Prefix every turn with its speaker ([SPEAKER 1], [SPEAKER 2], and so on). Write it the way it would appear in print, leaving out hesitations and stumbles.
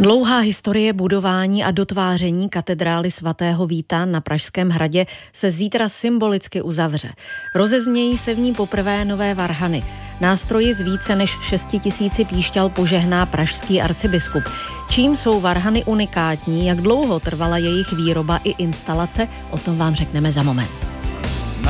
[SPEAKER 1] Dlouhá historie budování a dotváření katedrály svatého Víta na Pražském hradě se zítra symbolicky uzavře. Rozeznějí se v ní poprvé nové varhany. Nástroji z více než 6 000 píšťal požehná pražský arcibiskup. Čím jsou varhany unikátní, jak dlouho trvala jejich výroba i instalace, o tom vám řekneme za moment.